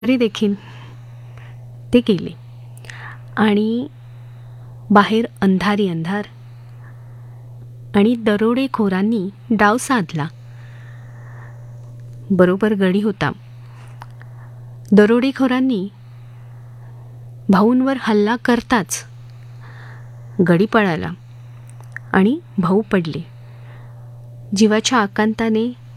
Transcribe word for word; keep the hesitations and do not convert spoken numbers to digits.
तरी देखील ते गेले आणि बाहेर अंधारी अंधार आणि दरोडेखोरांनी डाव साधला. बरोबर गडी होता. दरोडेखोरांनी भाऊंवर हल्ला करताच गडी पळाला आणि भाऊ पडले. जीवाच्या आकांताने